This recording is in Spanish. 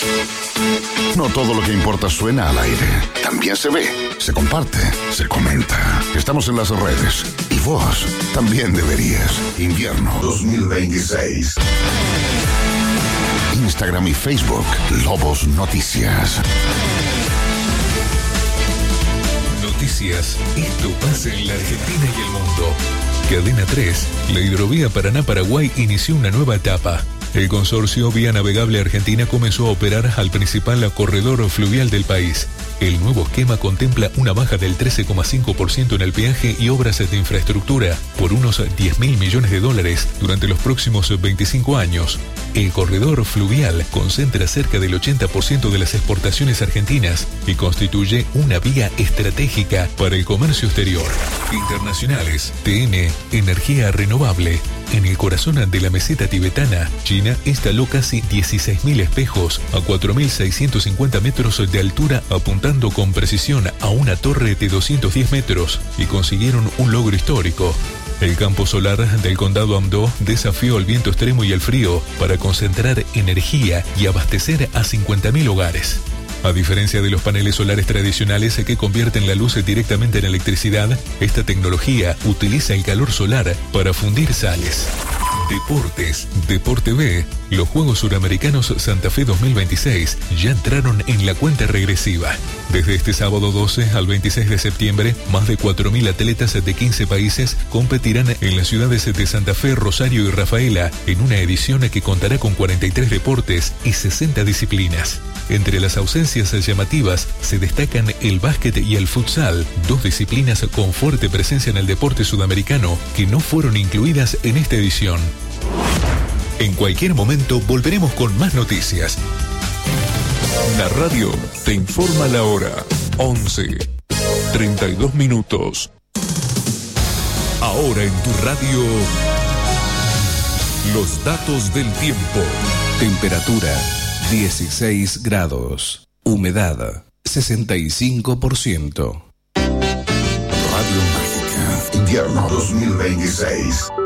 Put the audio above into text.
No todo lo que importa suena al aire. También se ve, se comparte, se comenta. Estamos en las redes. Y vos también deberías. Invierno 2026. Instagram y Facebook, Lobos Noticias. Noticias. Esto pasa en la Argentina y el mundo. Cadena 3. La hidrovía Paraná-Paraguay inició una nueva etapa. El consorcio Vía Navegable Argentina comenzó a operar al principal corredor fluvial del país. El nuevo esquema contempla una baja del 13,5% en el peaje y obras de infraestructura por unos $10.000 millones durante los próximos 25 años. El corredor fluvial concentra cerca del 80% de las exportaciones argentinas y constituye una vía estratégica para el comercio exterior. Internacionales. TN, energía renovable. En el corazón de la meseta tibetana, China instaló casi 16.000 espejos a 4.650 metros de altura, apuntando con precisión a una torre de 210 metros y consiguieron un logro histórico. El campo solar del condado Amdo desafió el viento extremo y el frío para concentrar energía y abastecer a 50.000 hogares. A diferencia de los paneles solares tradicionales que convierten la luz directamente en electricidad, esta tecnología utiliza el calor solar para fundir sales. Deportes. Deporte B. Los Juegos Suramericanos Santa Fe 2026 ya entraron en la cuenta regresiva. Desde este sábado 12 al 26 de septiembre, más de 4.000 atletas de 15 países competirán en las ciudades de Santa Fe, Rosario y Rafaela en una edición que contará con 43 deportes y 60 disciplinas. Entre las ausencias llamativas se destacan el básquet y el futsal, dos disciplinas con fuerte presencia en el deporte sudamericano que no fueron incluidas en esta edición. En cualquier momento volveremos con más noticias. La radio te informa la hora. 11:32 minutos. Ahora en tu radio, los datos del tiempo. Temperatura 16 grados. Humedad 65%. Radio Mágica. Invierno 2026.